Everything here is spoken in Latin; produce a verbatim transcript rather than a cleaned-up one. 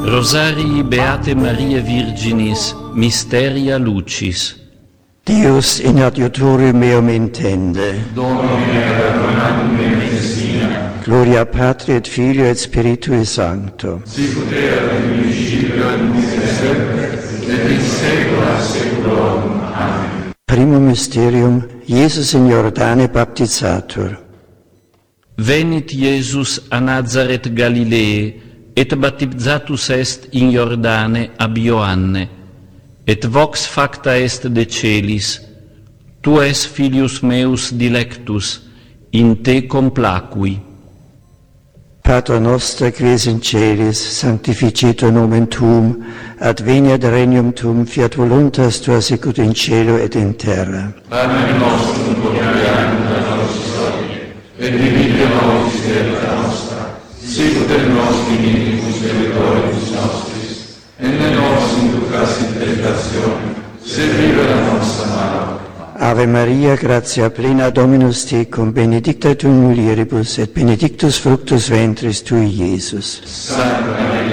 Rosarii Beate Maria Virginis, Mysteria Lucis. Deus in adiutorium meum intende. Domine perdonam me messina. Gloria Patri et Filio et Spiritui Sancto. Sicut erat in principio et nunc et semper, et in saecula saeculorum. Amen. Primum mysterium, Iesus in Jordane baptizator. Venit Iesus a Nazaret Galilee, et baptizatus est in Jordane ab Ioanne, et vox facta est de celis, tu es filius meus dilectus, in te complacui. Pater noster, qui es in celis, sanctificetur nomen tuum, adveniat regnum tuum, fiat voluntas tua sicut in cielo et in terra. Panem nostrum quotidianum da nobis hodie, et dimitte nobis debita nostra, sicut et nos dimittimus debitoribus nostris, et ne nos inducas in tentationem, sed libera nos a malo. Ave Maria, gratia plena, Dominus tecum, benedicta tu in mulieribus, et benedictus fructus ventris tui, Iesus. Sancta Maria,